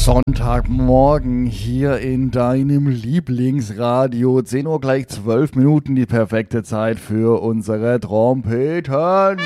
Sonntagmorgen hier in deinem Lieblingsradio. 10 Uhr gleich 12 Minuten, die perfekte Zeit für unsere Trompeten.